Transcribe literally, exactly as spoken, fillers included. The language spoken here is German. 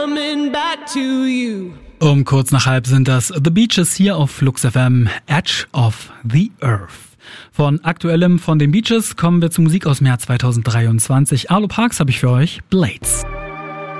Coming back to you. Um kurz nach halb sind das The Beaches hier auf Flux F M, Edge of the Earth. Von Aktuellem von den Beaches kommen wir zur Musik aus dem Jahr zweitausenddreiundzwanzig. Arlo Parks habe ich für euch, Blades.